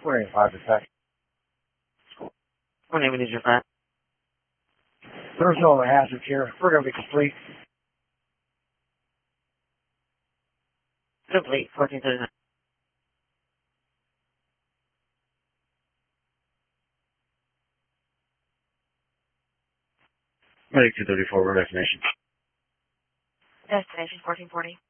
485 What name is your friend? There's no other hazards here. We're going to be complete. Complete, 1439. Medic 234, we're destination. Destination 1440.